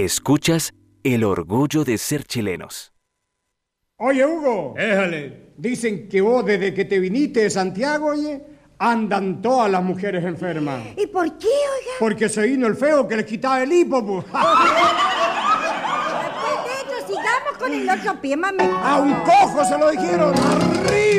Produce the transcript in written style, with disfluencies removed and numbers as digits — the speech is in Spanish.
Escuchas El Orgullo de Ser Chilenos. Oye, Hugo. Déjale. Dicen que vos desde que te viniste de Santiago, oye, andan todas las mujeres enfermas. ¿Y por qué, oiga? Porque se vino el feo que les quitaba el hipo, pues. Después de esto, sigamos con el otro pie, mami. A un cojo se lo dijeron. ¡Arriba!